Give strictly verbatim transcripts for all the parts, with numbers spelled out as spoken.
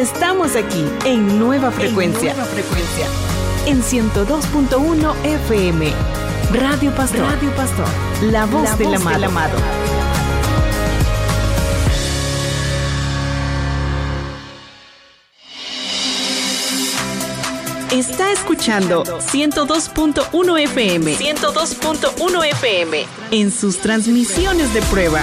Estamos aquí en Nueva Frecuencia. En Nueva Frecuencia. En ciento dos punto uno F M. Radio Pastor. Radio Pastor. La voz, la del, voz amado. del amado. Está escuchando ciento dos punto uno F M. ciento dos punto uno F M. En sus transmisiones de prueba.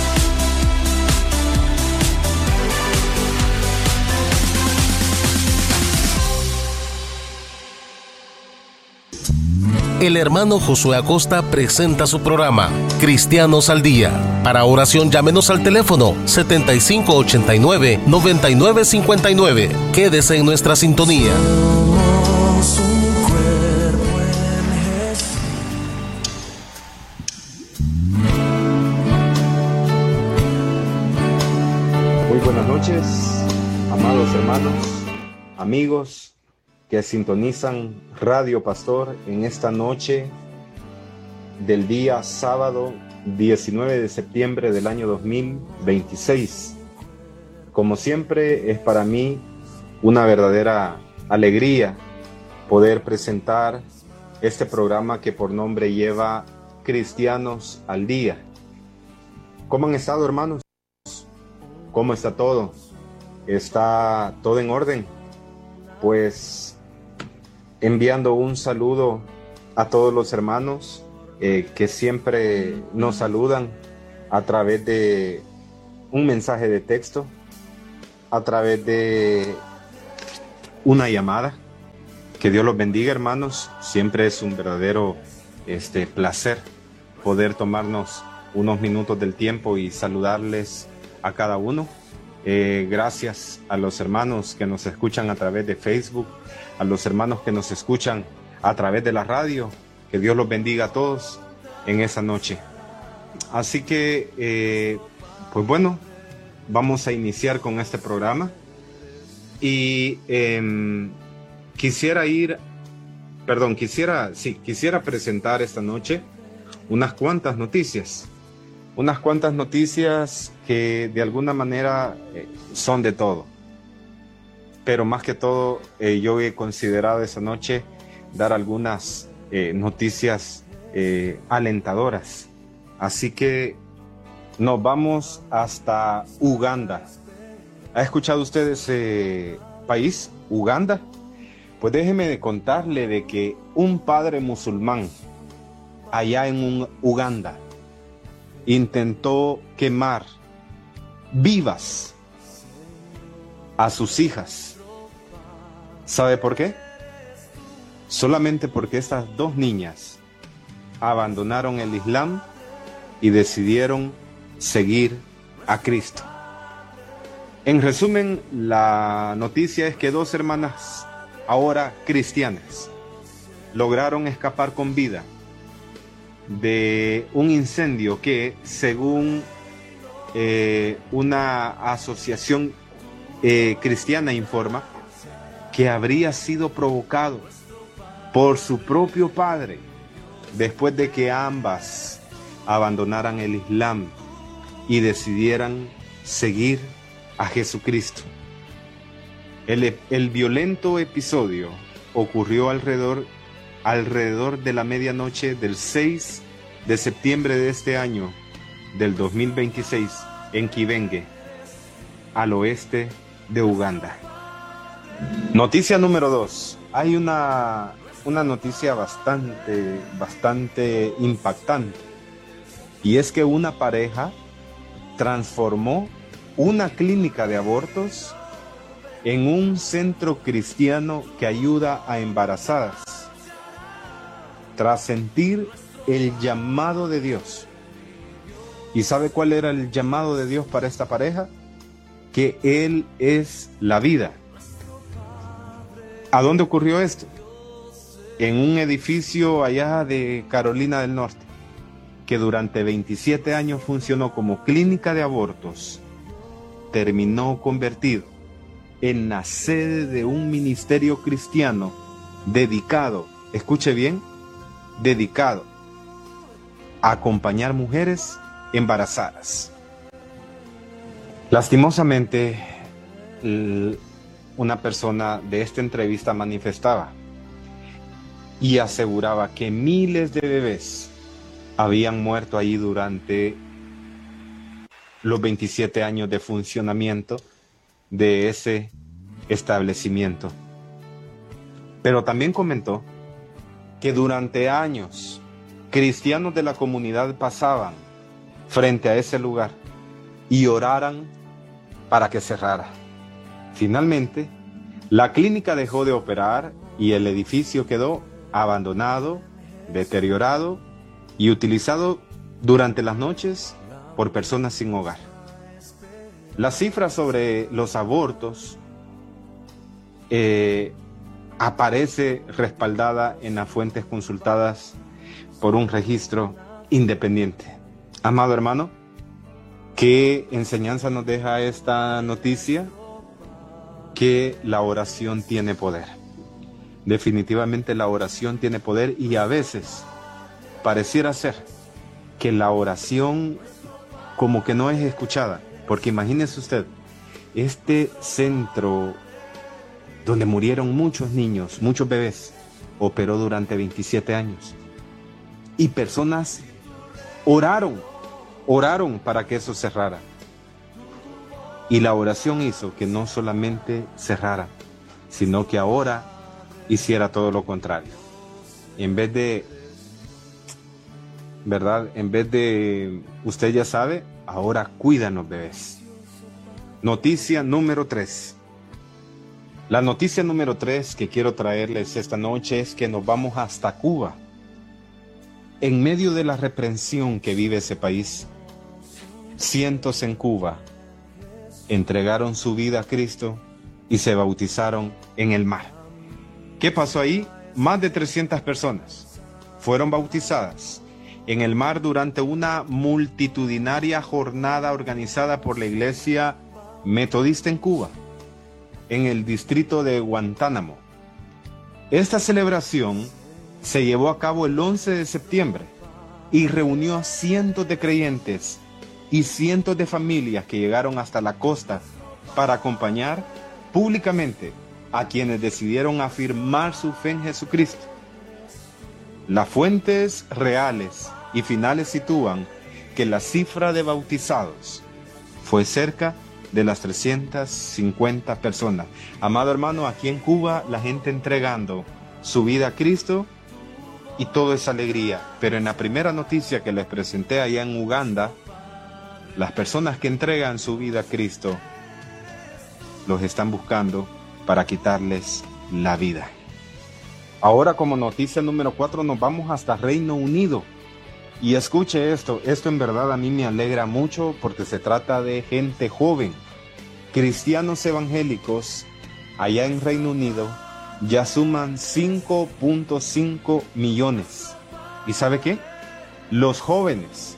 El hermano Josué Acosta presenta su programa Cristianos al Día. Para oración llámenos al teléfono setenta y cinco ochenta y nueve noventa y nueve cincuenta y nueve. Quédese en nuestra sintonía. Muy buenas noches, amados hermanos, amigos que sintonizan Radio Pastor en esta noche del día sábado diecinueve de septiembre del año dos mil veintiséis. Como siempre, es para mí una verdadera alegría poder presentar este programa que por nombre lleva Cristianos al Día. ¿Cómo han estado, hermanos? ¿Cómo está todo? ¿Está todo en orden? Pues enviando un saludo a todos los hermanos eh, que siempre nos saludan a través de un mensaje de texto, a través de una llamada. Que Dios los bendiga, hermanos. Siempre es un verdadero este, placer poder tomarnos unos minutos del tiempo y saludarles a cada uno. Eh, gracias a los hermanos que nos escuchan a través de Facebook, a los hermanos que nos escuchan a través de la radio. Que Dios los bendiga a todos en esa noche. Así que, eh, pues bueno, vamos a iniciar con este programa. Y eh, quisiera ir, perdón, quisiera, sí, quisiera presentar esta noche unas cuantas noticias. Unas cuantas noticias que de alguna manera eh, son de todo. Pero más que todo, eh, yo he considerado esa noche dar algunas eh, noticias eh, alentadoras. Así que nos vamos hasta Uganda. ¿Ha escuchado usted ese país, Uganda? Pues déjeme contarle de que un padre musulmán allá en un Uganda intentó quemar vivas a sus hijas. ¿Sabe por qué? Solamente porque estas dos niñas abandonaron el Islam y decidieron seguir a Cristo. En resumen, la noticia es que dos hermanas, ahora cristianas, lograron escapar con vida de un incendio que, según eh, una asociación eh, cristiana informa, que habría sido provocado por su propio padre después de que ambas abandonaran el Islam y decidieran seguir a Jesucristo. El, el violento episodio ocurrió alrededor alrededor de la medianoche del seis de septiembre de este año del dos mil veintiséis en Kibenge, al oeste de Uganda. Noticia número dos. Hay una, una noticia bastante, bastante impactante, y es que una pareja transformó una clínica de abortos en un centro cristiano que ayuda a embarazadas. Tras sentir el llamado de Dios. ¿Y sabe cuál era el llamado de Dios para esta pareja? Que Él es la vida. ¿A dónde ocurrió esto? En un edificio allá de Carolina del Norte, que durante veintisiete años funcionó como clínica de abortos, terminó convertido en la sede de un ministerio cristiano dedicado, escuche bien, dedicado a acompañar mujeres embarazadas. Lastimosamente, una persona de esta entrevista manifestaba y aseguraba que miles de bebés habían muerto ahí durante los veintisiete años de funcionamiento de ese establecimiento. Pero también comentó que durante años cristianos de la comunidad pasaban frente a ese lugar y oraran para que cerrara. Finalmente, la clínica dejó de operar y el edificio quedó abandonado, deteriorado y utilizado durante las noches por personas sin hogar. Las cifras sobre los abortos eh, aparece respaldada en las fuentes consultadas por un registro independiente. Amado hermano, ¿qué enseñanza nos deja esta noticia? Que la oración tiene poder. Definitivamente la oración tiene poder y a veces pareciera ser que la oración como que no es escuchada. Porque imagínese usted, este centro donde murieron muchos niños, muchos bebés, operó durante veintisiete años. Y personas oraron, oraron para que eso cerrara. Y la oración hizo que no solamente cerrara, sino que ahora hiciera todo lo contrario. En vez de, ¿verdad? En vez de, usted ya sabe, ahora cuidan los bebés. Noticia número tres. La noticia número tres que quiero traerles esta noche es que nos vamos hasta Cuba. En medio de la reprensión que vive ese país, cientos en Cuba entregaron su vida a Cristo y se bautizaron en el mar. ¿Qué pasó ahí? Más de trescientas personas fueron bautizadas en el mar durante una multitudinaria jornada organizada por la Iglesia Metodista en Cuba, en el distrito de Guantánamo. Esta celebración se llevó a cabo el once de septiembre y reunió a cientos de creyentes y cientos de familias que llegaron hasta la costa para acompañar públicamente a quienes decidieron afirmar su fe en Jesucristo. Las fuentes reales y finales sitúan que la cifra de bautizados fue cerca de las trescientas cincuenta personas. Amado hermano, aquí en Cuba la gente entregando su vida a Cristo y todo es alegría. Pero en la primera noticia que les presenté allá en Uganda, las personas que entregan su vida a Cristo los están buscando para quitarles la vida. Ahora, como noticia número cuatro, nos vamos hasta Reino Unido. Y escuche esto, esto en verdad a mí me alegra mucho porque se trata de gente joven. Cristianos evangélicos allá en Reino Unido ya suman cinco punto cinco millones. ¿Y sabe qué? Los jóvenes,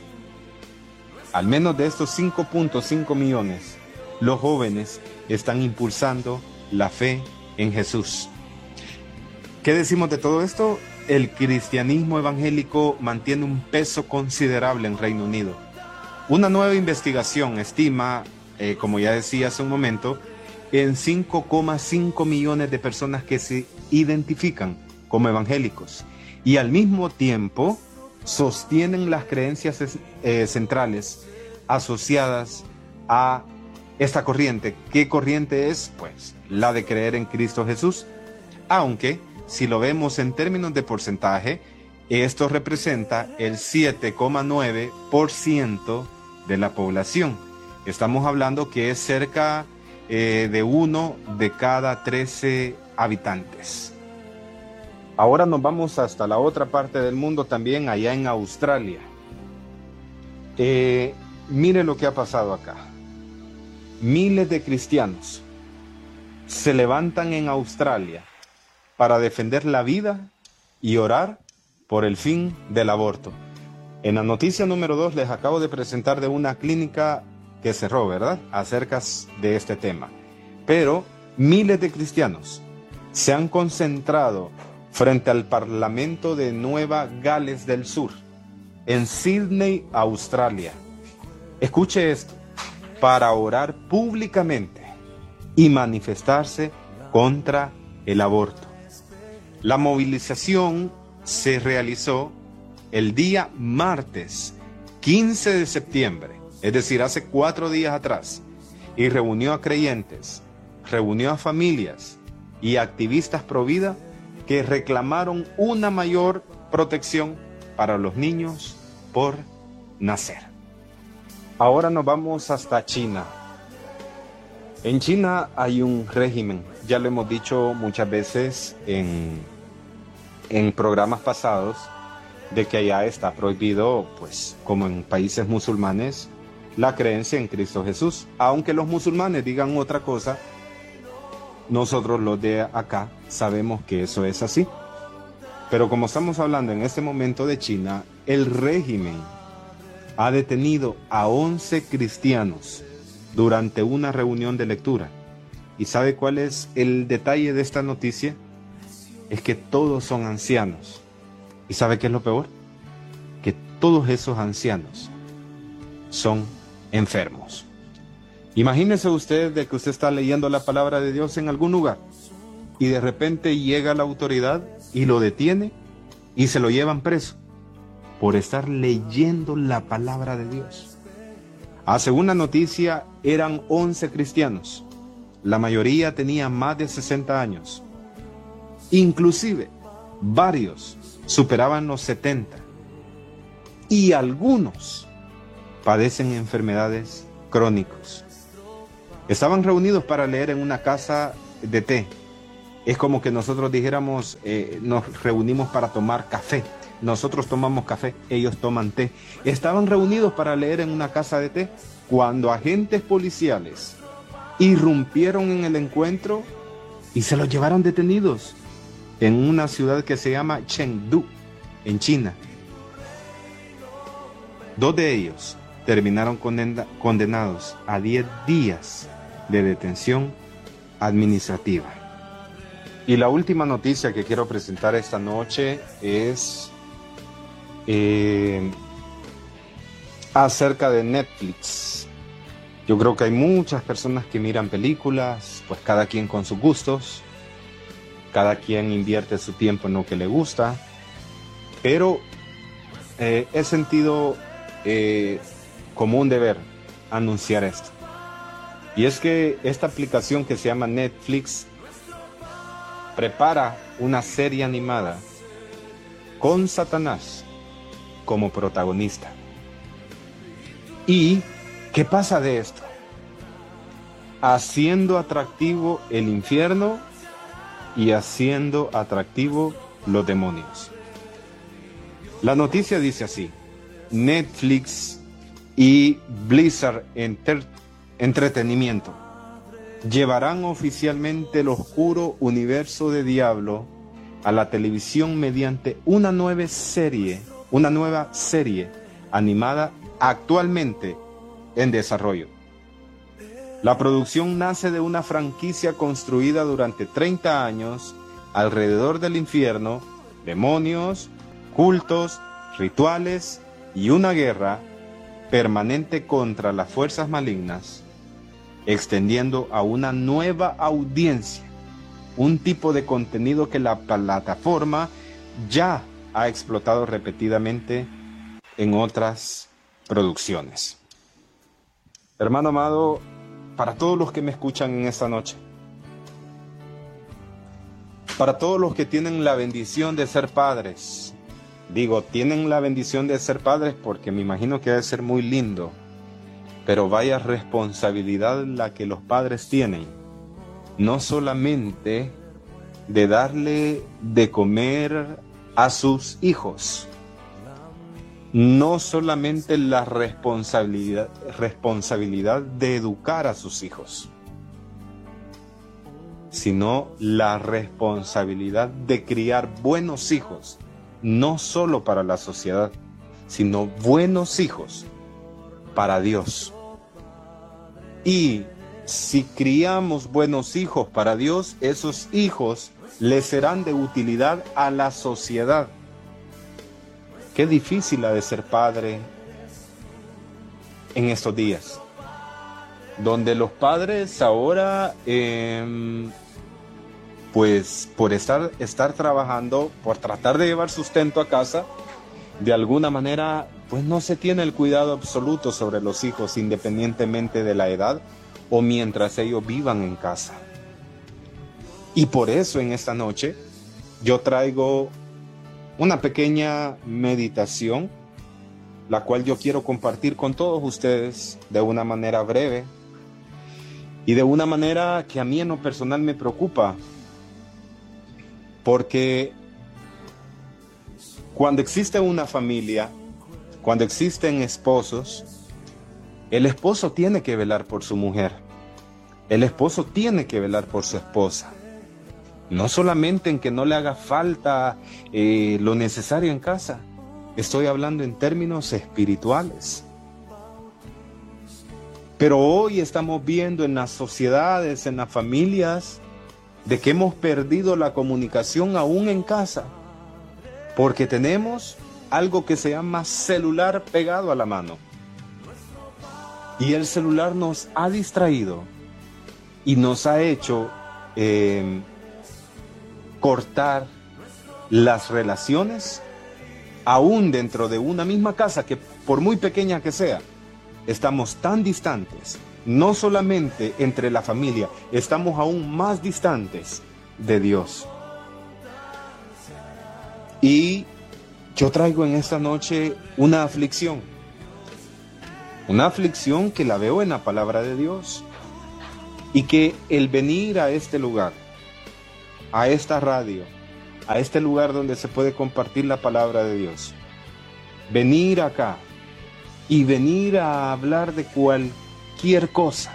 al menos de estos cinco punto cinco millones, los jóvenes están impulsando la fe en Jesús. ¿Qué decimos de todo esto? El cristianismo evangélico mantiene un peso considerable en Reino Unido. Una nueva investigación estima, eh, como ya decía hace un momento, en cinco coma cinco millones de personas que se identifican como evangélicos y al mismo tiempo sostienen las creencias eh, centrales asociadas a esta corriente. ¿Qué corriente es? Pues la de creer en Cristo Jesús, aunque si lo vemos en términos de porcentaje, esto representa el siete coma nueve por ciento de la población. Estamos hablando que es cerca eh, de uno de cada trece habitantes. Ahora nos vamos hasta la otra parte del mundo, también allá en Australia. Eh, mire lo que ha pasado acá. Miles de cristianos se levantan en Australia para defender la vida y orar por el fin del aborto. En la noticia número dos les acabo de presentar de una clínica que cerró, ¿verdad?, acerca de este tema. Pero miles de cristianos se han concentrado frente al Parlamento de Nueva Gales del Sur, en Sydney, Australia. Escuche esto, para orar públicamente y manifestarse contra el aborto. La movilización se realizó el día martes quince de septiembre, es decir, hace cuatro días atrás, y reunió a creyentes, reunió a familias y activistas pro vida que reclamaron una mayor protección para los niños por nacer. Ahora nos vamos hasta China. En China hay un régimen, ya lo hemos dicho muchas veces en, en programas pasados, de que allá está prohibido, pues como en países musulmanes, la creencia en Cristo Jesús. Aunque los musulmanes digan otra cosa, nosotros los de acá sabemos que eso es así. Pero como estamos hablando en este momento de China, el régimen ha detenido a once cristianos durante una reunión de lectura. ¿Y sabe cuál es el detalle de esta noticia? Es que todos son ancianos. ¿Y sabe qué es lo peor? Que todos esos ancianos son enfermos. Imagínese usted de que usted está leyendo la palabra de Dios en algún lugar y de repente llega la autoridad y lo detiene y se lo llevan preso por estar leyendo la palabra de Dios. A según la noticia, eran once cristianos. La mayoría tenía más de sesenta años. Inclusive, varios superaban los setenta. Y algunos padecen enfermedades crónicas. Estaban reunidos para leer en una casa de té. Es como que nosotros dijéramos, eh, nos reunimos para tomar café. Nosotros tomamos café, ellos toman té. Estaban reunidos para leer en una casa de té cuando agentes policiales irrumpieron en el encuentro y se los llevaron detenidos en una ciudad que se llama Chengdu, en China. Dos de ellos terminaron condena- condenados a diez días de detención administrativa. Y la última noticia que quiero presentar esta noche es eh, acerca de Netflix. Yo creo que hay muchas personas que miran películas, pues cada quien con sus gustos, cada quien invierte su tiempo en lo que le gusta, pero eh, he sentido eh, como un deber anunciar esto. Y es que esta aplicación que se llama Netflix prepara una serie animada con Satanás como protagonista. ¿Y qué pasa de esto? Haciendo atractivo el infierno y haciendo atractivo los demonios. La noticia dice así: Netflix y Blizzard Enter- Entretenimiento llevarán oficialmente el oscuro universo de Diablo a la televisión mediante una nueva serie, una nueva serie animada actualmente en desarrollo. La producción nace de una franquicia construida durante treinta años alrededor del infierno, demonios, cultos, rituales y una guerra permanente contra las fuerzas malignas, extendiendo a una nueva audiencia un tipo de contenido que la plataforma ya ha explotado repetidamente en otras producciones. Hermano amado, para todos los que me escuchan en esta noche, para todos los que tienen la bendición de ser padres, digo, tienen la bendición de ser padres porque me imagino que debe ser muy lindo, pero vaya responsabilidad la que los padres tienen, no solamente de darle de comer a sus hijos, no solamente la responsabilidad, responsabilidad de educar a sus hijos, sino la responsabilidad de criar buenos hijos, no solo para la sociedad, sino buenos hijos para Dios. Y si criamos buenos hijos para Dios, esos hijos les serán de utilidad a la sociedad. Qué difícil ha de ser padre en estos días, donde los padres ahora eh, pues por estar, estar trabajando, por tratar de llevar sustento a casa, de alguna manera, pues no se tiene el cuidado absoluto sobre los hijos, independientemente de la edad o mientras ellos vivan en casa. Y por eso en esta noche yo traigo una pequeña meditación, la cual yo quiero compartir con todos ustedes de una manera breve y de una manera que a mí en lo personal me preocupa, porque cuando existe una familia, cuando existen esposos, el esposo tiene que velar por su mujer, el esposo tiene que velar por su esposa. No solamente en que no le haga falta eh, lo necesario en casa, estoy hablando en términos espirituales. Pero hoy estamos viendo en las sociedades, en las familias, de que hemos perdido la comunicación aún en casa, porque tenemos algo que se llama celular pegado a la mano. Y el celular nos ha distraído y nos ha hecho eh, cortar las relaciones aún dentro de una misma casa, que por muy pequeña que sea, estamos tan distantes, no solamente entre la familia, estamos aún más distantes de Dios. Y yo traigo en esta noche una aflicción, una aflicción que la veo en la palabra de Dios, y que el venir a este lugar, a esta radio, a este lugar donde se puede compartir la palabra de Dios, venir acá y venir a hablar de cualquier cosa.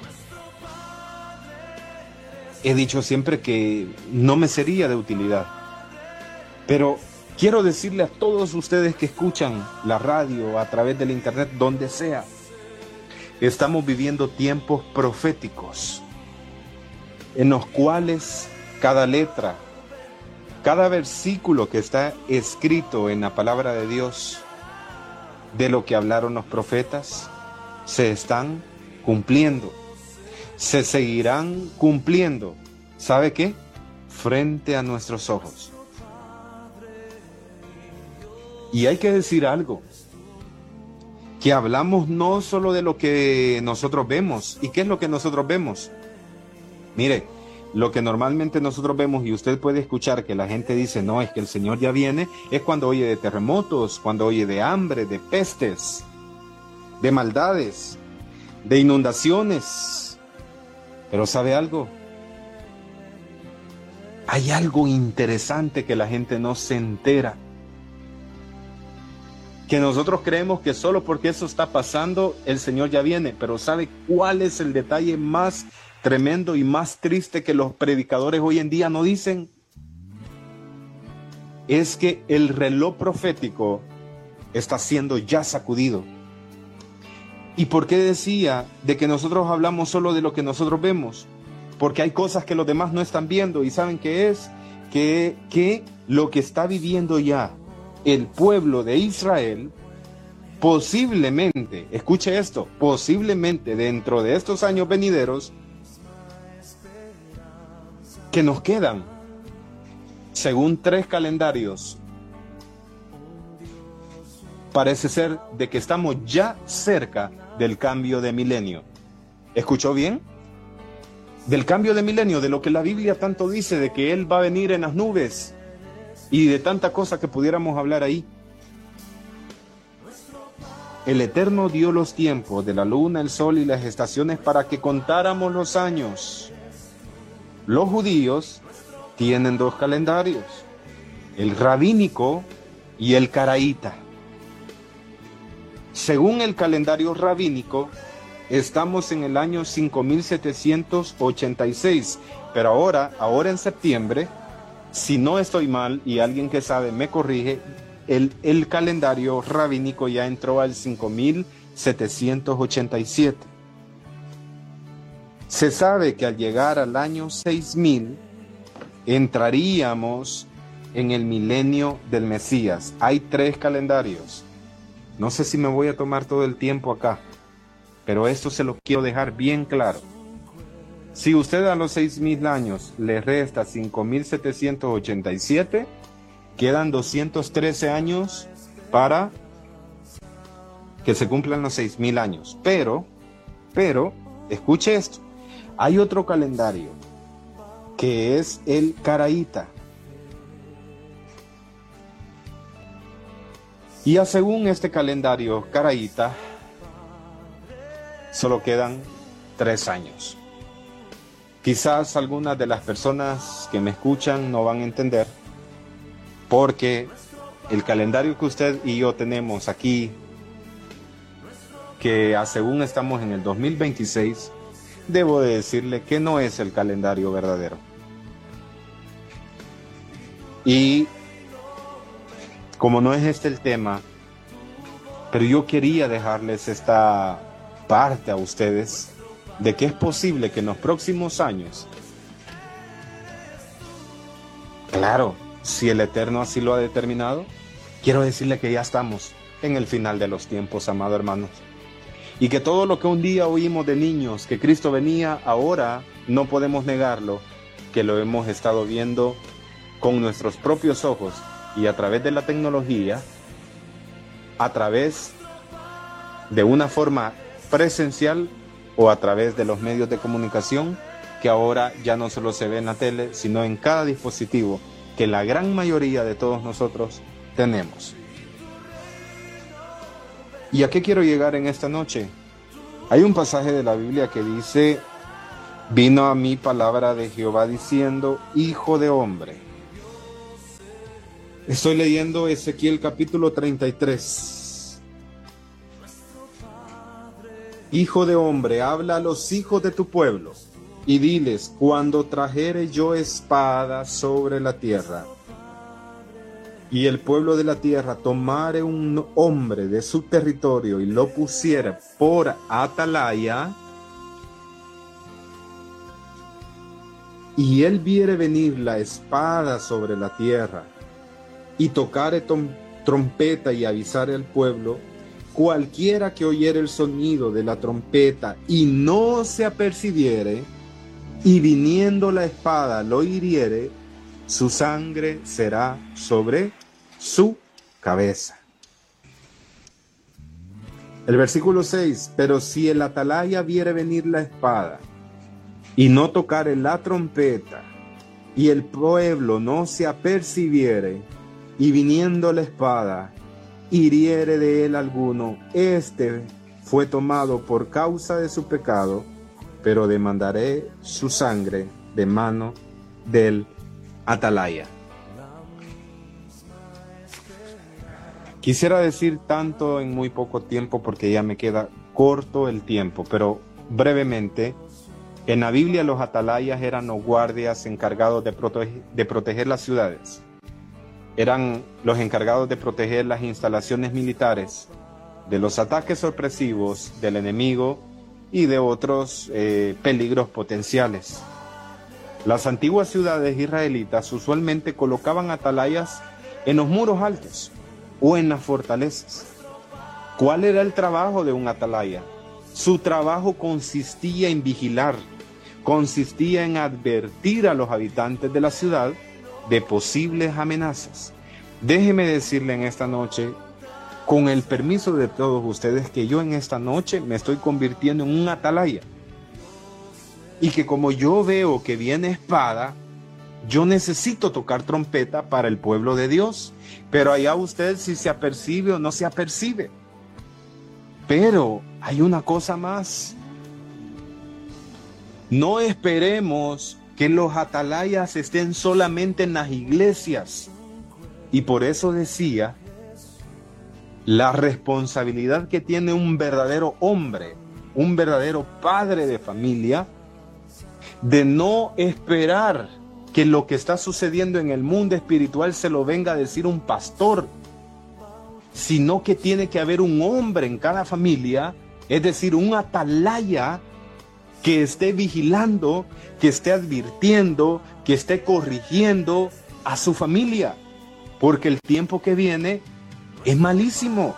He dicho siempre que no me sería de utilidad, pero quiero decirle a todos ustedes que escuchan la radio a través del internet, donde sea, estamos viviendo tiempos proféticos en los cuales cada letra, cada versículo que está escrito en la palabra de Dios, de lo que hablaron los profetas, se están cumpliendo, se seguirán cumpliendo. ¿Sabe qué? Frente a nuestros ojos. Y hay que decir algo, que hablamos no solo de lo que nosotros vemos. ¿Y qué es lo que nosotros vemos? Mire, lo que normalmente nosotros vemos, y usted puede escuchar que la gente dice, no, es que el Señor ya viene, es cuando oye de terremotos, cuando oye de hambre, de pestes, de maldades, de inundaciones. Pero ¿sabe algo? Hay algo interesante que la gente no se entera, que nosotros creemos que solo porque eso está pasando, el Señor ya viene. Pero ¿sabe cuál es el detalle más tremendo y más triste que los predicadores hoy en día no dicen? Es que el reloj profético está siendo ya sacudido. ¿Y por qué decía de que nosotros hablamos solo de lo que nosotros vemos? Porque hay cosas que los demás no están viendo. ¿Y saben qué es? Que, que lo que está viviendo ya el pueblo de Israel, posiblemente, escuche esto, posiblemente dentro de estos años venideros, que nos quedan, según tres calendarios, parece ser de que estamos ya cerca del cambio de milenio. ¿Escuchó bien? Del cambio de milenio, de lo que la Biblia tanto dice, de que Él va a venir en las nubes, y de tanta cosa que pudiéramos hablar ahí. El Eterno dio los tiempos de la luna, el sol y las estaciones para que contáramos los años. Los judíos tienen dos calendarios, el rabínico y el caraíta. Según el calendario rabínico, estamos en el año cinco mil setecientos ochenta y seis, pero ahora, ahora en septiembre, si no estoy mal y alguien que sabe me corrige, el, el calendario rabínico ya entró al cinco mil setecientos ochenta y siete. Se sabe que al llegar al año seis mil entraríamos en el milenio del Mesías. Hay tres calendarios. No sé si me voy a tomar todo el tiempo acá, pero esto se lo quiero dejar bien claro. Si usted a los seis mil años le resta cinco mil setecientos ochenta y siete, quedan doscientos trece años para que se cumplan los seis mil años. Pero, pero, escuche esto, hay otro calendario que es el Caraíta. Y a según este calendario Caraíta, solo quedan tres años. Quizás algunas de las personas que me escuchan no van a entender, porque el calendario que usted y yo tenemos aquí, que a según estamos en el dos mil veintiséis, debo de decirle que no es el calendario verdadero. Y como no es este el tema, pero yo quería dejarles esta parte a ustedes de que es posible que en los próximos años, claro, si el Eterno así lo ha determinado, quiero decirle que ya estamos en el final de los tiempos, amados hermanos. Y que todo lo que un día oímos de niños, que Cristo venía, ahora no podemos negarlo, que lo hemos estado viendo con nuestros propios ojos y a través de la tecnología, a través de una forma presencial o a través de los medios de comunicación, que ahora ya no solo se ve en la tele, sino en cada dispositivo que la gran mayoría de todos nosotros tenemos. ¿Y a qué quiero llegar en esta noche? Hay un pasaje de la Biblia que dice: vino a mí palabra de Jehová diciendo, hijo de hombre. Estoy leyendo Ezequiel capítulo treinta y tres. Hijo de hombre, habla a los hijos de tu pueblo y diles: cuando trajere yo espada sobre la tierra, y el pueblo de la tierra tomare un hombre de su territorio y lo pusiere por atalaya, y él viere venir la espada sobre la tierra, y tocare trompeta y avisare al pueblo, cualquiera que oyere el sonido de la trompeta y no se apercibiere, y viniendo la espada lo hiriere, su sangre será sobre su cabeza. El versículo seis, pero si el atalaya viere venir la espada y no tocare la trompeta, y el pueblo no se apercibiere, y viniendo la espada hiriere de él alguno, este fue tomado por causa de su pecado, pero demandaré su sangre de mano del atalaya. Quisiera decir tanto en muy poco tiempo porque ya me queda corto el tiempo, pero brevemente, en la Biblia los atalayas eran los guardias encargados de proteger, de proteger las ciudades. Eran los encargados de proteger las instalaciones militares de los ataques sorpresivos del enemigo y de otros eh, peligros potenciales. Las antiguas ciudades israelitas usualmente colocaban atalayas en los muros altos o en las fortalezas. ¿Cuál era el trabajo de un atalaya? Su trabajo consistía en vigilar, consistía en advertir a los habitantes de la ciudad de posibles amenazas. Déjeme decirle en esta noche, con el permiso de todos ustedes, que yo en esta noche me estoy convirtiendo en un atalaya. Y que como yo veo que viene espada, yo necesito tocar trompeta para el pueblo de Dios. Pero allá usted si se apercibe o no se apercibe. Pero hay una cosa más. No esperemos que los atalayas estén solamente en las iglesias. Y por eso decía, la responsabilidad que tiene un verdadero hombre, un verdadero padre de familia, de no esperar que lo que está sucediendo en el mundo espiritual se lo venga a decir un pastor, sino que tiene que haber un hombre en cada familia, es decir, un atalaya que esté vigilando, que esté advirtiendo, que esté corrigiendo a su familia, porque el tiempo que viene es malísimo.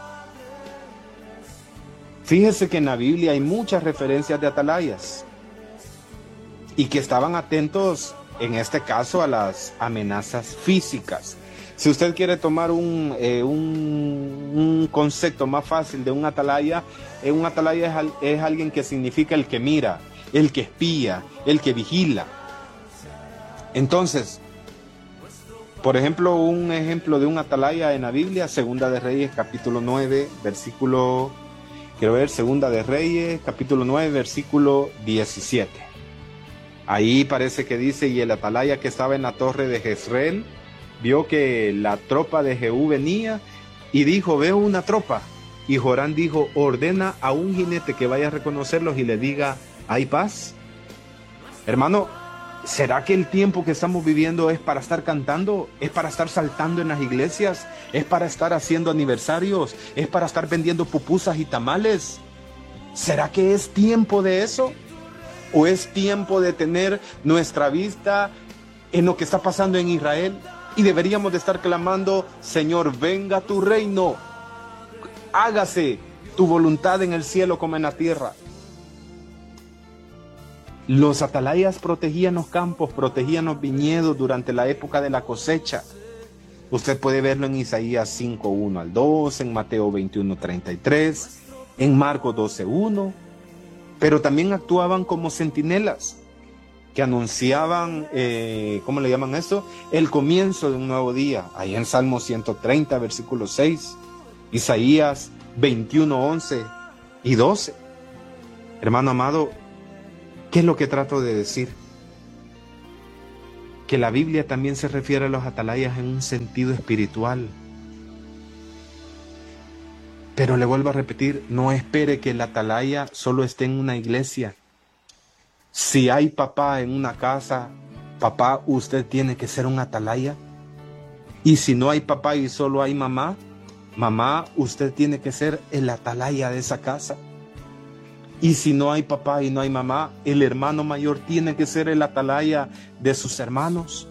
Fíjese que en la Biblia hay muchas referencias de atalayas. y que estaban atentos, en este caso, a las amenazas físicas. Si usted quiere tomar un, eh, un, un concepto más fácil de un atalaya, eh, un atalaya es, al, es alguien que significa el que mira, el que espía, el que vigila. Entonces, por ejemplo, un ejemplo de un atalaya en la Biblia, Segunda de Reyes, capítulo nueve, versículo, quiero ver, Segunda de Reyes, capítulo nueve, versículo diecisiete. Ahí parece que dice, y el atalaya que estaba en la torre de Jezreel vio que la tropa de Jehú venía y dijo, veo una tropa. Y Jorán dijo, ordena a un jinete que vaya a reconocerlos y le diga, ¿hay paz? Hermano, ¿será que el tiempo que estamos viviendo es para estar cantando? ¿Es para estar saltando en las iglesias? ¿Es para estar haciendo aniversarios? ¿Es para estar vendiendo pupusas y tamales? ¿Será que es tiempo de eso? ¿O es tiempo de tener nuestra vista en lo que está pasando en Israel? Y deberíamos de estar clamando, Señor, venga tu reino, hágase tu voluntad en el cielo como en la tierra. Los atalayas protegían los campos, protegían los viñedos durante la época de la cosecha. Usted puede verlo en Isaías cinco, uno al dos, en Mateo veintiuno, treinta y tres, en Marcos doce, uno, pero también actuaban como centinelas que anunciaban, eh, ¿cómo le llaman eso? El comienzo de un nuevo día. Ahí en Salmo ciento treinta, versículo seis, Isaías veintiuno, once y doce. Hermano amado, ¿qué es lo que trato de decir? Que la Biblia también se refiere a los atalayas en un sentido espiritual. Pero le vuelvo a repetir, no espere que el atalaya solo esté en una iglesia. Si hay papá en una casa, papá, usted tiene que ser un atalaya. Y si no hay papá y solo hay mamá, mamá, usted tiene que ser el atalaya de esa casa. Y si no hay papá y no hay mamá, el hermano mayor tiene que ser el atalaya de sus hermanos.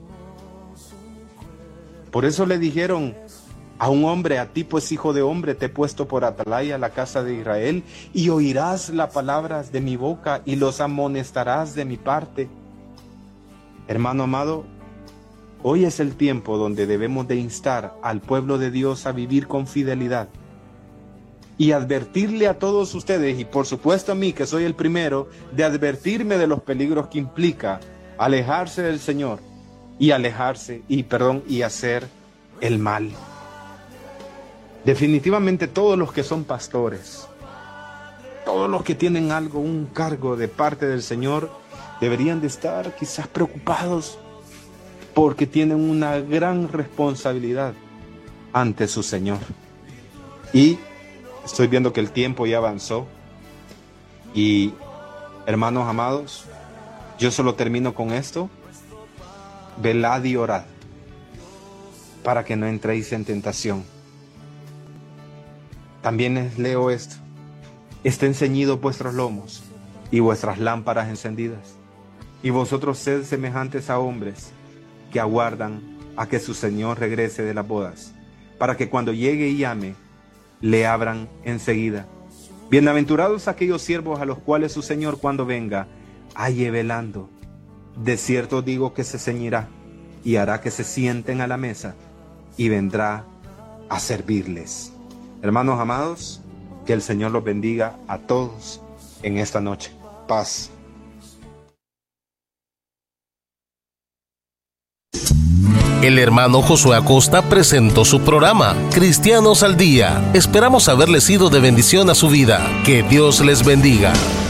Por eso le dijeron a un hombre, a ti pues hijo de hombre, te he puesto por atalaya a la casa de Israel, y oirás las palabras de mi boca y los amonestarás de mi parte. Hermano amado, hoy es el tiempo donde debemos de instar al pueblo de Dios a vivir con fidelidad y advertirle a todos ustedes, y por supuesto a mí que soy el primero, de advertirme de los peligros que implica alejarse del Señor y alejarse, y perdón, y hacer el mal. Definitivamente todos los que son pastores, todos los que tienen algo, un cargo de parte del Señor, deberían de estar quizás preocupados porque tienen una gran responsabilidad ante su Señor. Y estoy viendo que el tiempo ya avanzó. Y, hermanos amados, yo solo termino con esto. Velad y orad para que no entréis en tentación. También les leo esto. Estén ceñidos vuestros lomos y vuestras lámparas encendidas. Y vosotros sed semejantes a hombres que aguardan a que su Señor regrese de las bodas, para que cuando llegue y llame, le abran enseguida. Bienaventurados aquellos siervos a los cuales su Señor cuando venga halle velando. De cierto digo que se ceñirá y hará que se sienten a la mesa y vendrá a servirles. Hermanos amados, que el Señor los bendiga a todos en esta noche. Paz. El hermano Josué Acosta presentó su programa Cristianos al Día. Esperamos haberle sido de bendición a su vida. Que Dios les bendiga.